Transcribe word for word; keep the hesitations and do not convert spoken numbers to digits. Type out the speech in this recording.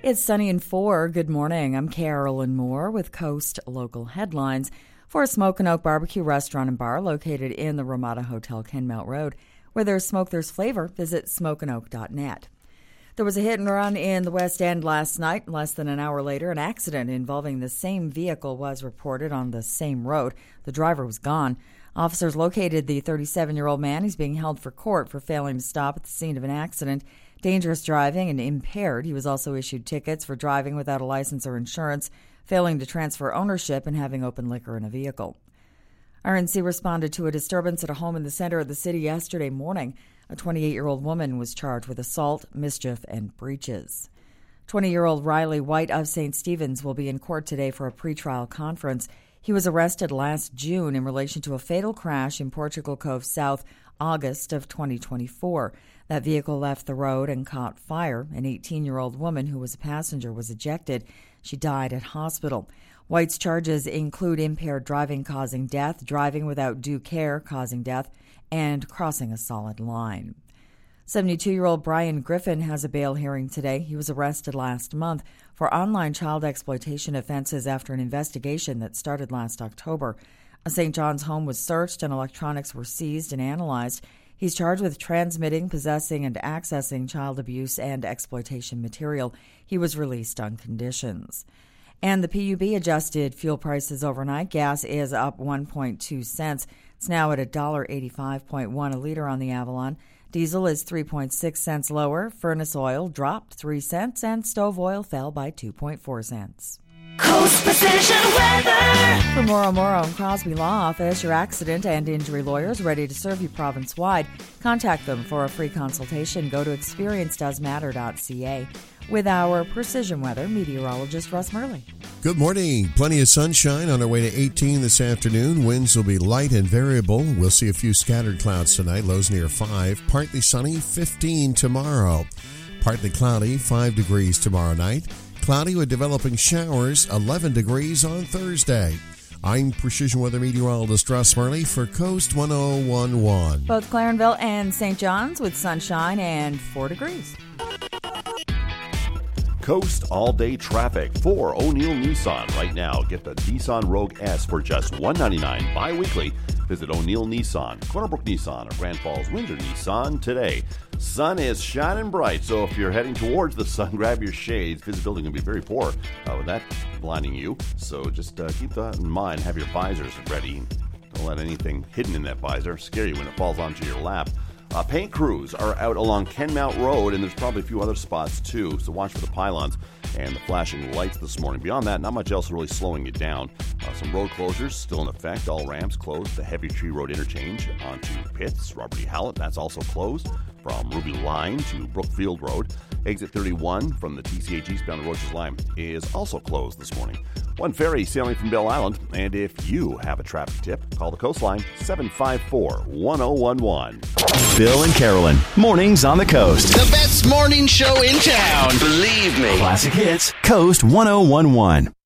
It's sunny and four. Good morning. I'm Carolyn Moore with Coast Local Headlines. For a Smoke and Oak barbecue restaurant and bar located in the Ramada Hotel, Kenmount Road. Where there's smoke, there's flavor. Visit smoke and oak dot net. There was a hit and run in the West End last night. Less than an hour later, an accident involving the same vehicle was reported on the same road. The driver was gone. Officers located the thirty-seven-year-old man. He's being held for court for failing to stop at the scene of an accident. Dangerous driving and impaired. He was also issued tickets for driving without a license or insurance, failing to transfer ownership, and having open liquor in a vehicle. R N C responded to a disturbance at a home in the center of the city yesterday morning. A twenty-eight-year-old woman was charged with assault, mischief, and breaches. twenty-year-old Riley White of Saint Stephen's will be in court today for a pretrial conference. He was arrested last June in relation to a fatal crash in Portugal Cove South, August of twenty twenty-four. That vehicle left the road and caught fire. An eighteen-year-old woman who was a passenger was ejected. She died at hospital. White's charges include impaired driving causing death, driving without due care causing death, and crossing a solid line. seventy-two-year-old Brian Griffin has a bail hearing today. He was arrested last month for online child exploitation offenses after an investigation that started last October. A Saint John's home was searched and electronics were seized and analyzed. He's charged with transmitting, possessing, and accessing child abuse and exploitation material. He was released on conditions. And the P U B adjusted fuel prices overnight. Gas is up one point two cents. It's now at one dollar eighty-five point one a liter on the Avalon. Diesel is three point six cents lower. Furnace oil dropped three cents, and stove oil fell by two point four cents. Coast Precision Weather. For Moro Moro and Crosby Law Office, your accident and injury lawyers ready to serve you province-wide. Contact them for a free consultation. Go to experience does matter dot c a. With our Precision Weather meteorologist Russ Murley. Good morning. Plenty of sunshine on our way to eighteen this afternoon. Winds will be light and variable. We'll see a few scattered clouds tonight. Lows near five. Partly sunny, fifteen tomorrow. Partly cloudy, five degrees tomorrow night. Cloudy with developing showers, eleven degrees on Thursday. I'm Precision Weather meteorologist Russ Murley for Coast one oh one point one. Both Clarenville and Saint John's with sunshine and four degrees. Coast all-day traffic for O'Neill Nissan. Right now, get the Nissan Rogue S for just one hundred ninety-nine dollars bi-weekly. Visit O'Neill Nissan, Cornerbrook Nissan, or Grand Falls Windsor Nissan today. Sun is shining bright, so if you're heading towards the sun, grab your shades. Visibility can be very poor uh, with that blinding you. So just uh, keep that in mind. Have your visors ready. Don't let anything hidden in that visor scare you when it falls onto your lap. Uh, paint crews are out along Kenmount Road, and there's probably a few other spots too, so watch for the pylons and the flashing lights this morning. Beyond that, not much else really slowing you down. Uh, some road closures still in effect. All ramps closed. The Heavy Tree Road interchange onto Pitts, Robert E. Hallett, that's also closed. From Ruby Line to Brookfield Road. Exit thirty-one from the T C H eastbound to Roaches Line is also closed this morning. One ferry sailing from Bell Island, and if you have a traffic tip, call the coastline seven five four, one oh one one. Bill and Carolyn, mornings on the coast. The best morning show in town. Believe me. Classic hits, Coast one oh one one.